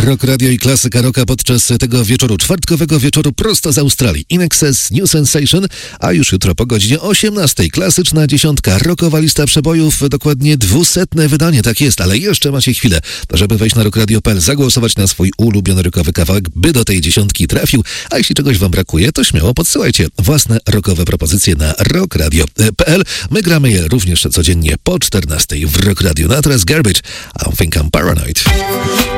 Rock Radio i klasyka rocka podczas tego wieczoru, czwartkowego wieczoru prosto z Australii. In Excess, New Sensation, a już jutro po godzinie 18:00 klasyczna dziesiątka, rockowa lista przebojów, dokładnie 200. wydanie, tak jest, ale jeszcze macie chwilę, żeby wejść na rockradio.pl, zagłosować na swój ulubiony rockowy kawałek, by do tej dziesiątki trafił, a jeśli czegoś wam brakuje, to śmiało podsyłajcie własne rockowe propozycje na rockradio.pl. My gramy je również codziennie po 14:00 w Rock Radio. Na teraz Garbage, I Think I'm Paranoid.